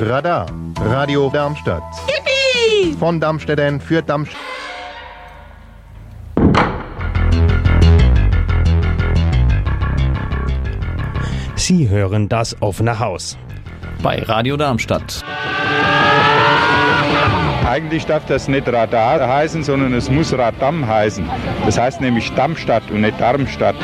Radar. Radio Darmstadt. Yippie! Von Darmstädtern für Darmstadt. Sie hören das offene Haus. Bei Radio Darmstadt. Eigentlich darf das nicht Radar heißen, sondern es muss Radam heißen. Das heißt nämlich Darmstadt und nicht Darmstadt.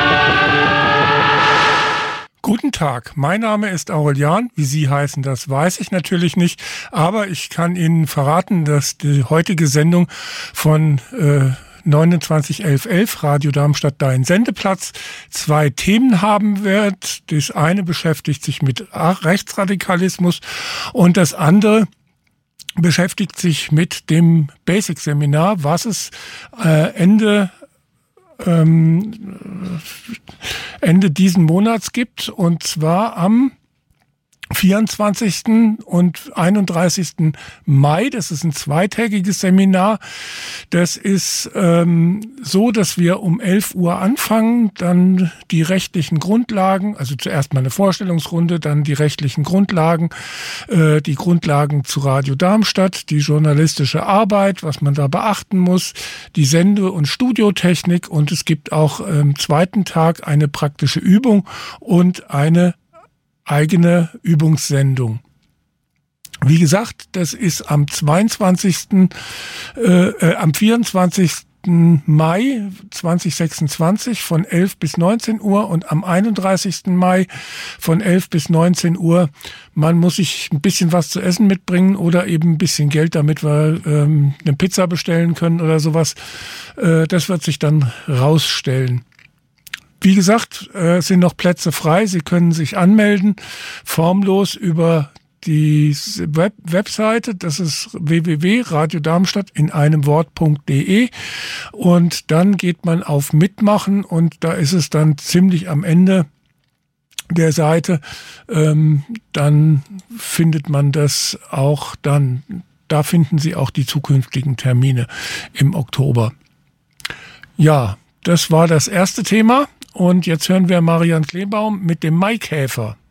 Guten Tag, mein Name ist Aurelian. Wie Sie heißen, das weiß ich natürlich nicht. Aber ich kann Ihnen verraten, dass die heutige Sendung von 291111 Radio Darmstadt Dein Sendeplatz 2 Themen haben wird. Das eine beschäftigt sich mit Rechtsradikalismus und das andere beschäftigt sich mit dem Basic-Seminar, was es Ende diesen Monats gibt, und zwar am 24. und 31. Mai. Das ist ein zweitägiges Seminar. Das ist so, dass wir um 11 Uhr anfangen, dann die rechtlichen Grundlagen, also zuerst mal eine Vorstellungsrunde, dann die rechtlichen Grundlagen, die Grundlagen zu Radio Darmstadt, die journalistische Arbeit, was man da beachten muss, die Sende- und Studiotechnik, und es gibt auch am zweiten Tag eine praktische Übung und eine eigene Übungssendung. Wie gesagt, das ist am 24. Mai 2026 von 11 bis 19 Uhr und am 31. Mai von 11 bis 19 Uhr. Man muss sich ein bisschen was zu essen mitbringen oder eben ein bisschen Geld, damit wir eine Pizza bestellen können oder sowas. Das wird sich dann rausstellen. Wie gesagt, es sind noch Plätze frei. Sie können sich anmelden, formlos über die Webseite. Das ist www.radiodarmstadt in einem Wort.de, und dann geht man auf Mitmachen, und da ist es dann ziemlich am Ende der Seite. Dann findet man das auch dann. Da finden Sie auch die zukünftigen Termine im Oktober. Ja, das war das erste Thema. Und jetzt hören wir Marian Klebaum mit dem Maikäfer.